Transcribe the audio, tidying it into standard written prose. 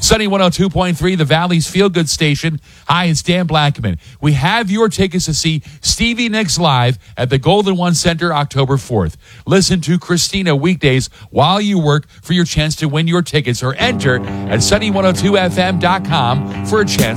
Sunny 102.3, the Valley's feel-good station. Hi, it's Dan Blackman. We have your tickets to see Stevie Nicks live at the Golden One Center October 4th. Listen to Christina weekdays while you work for your chance to win your tickets, or enter at sunny102fm.com for a chance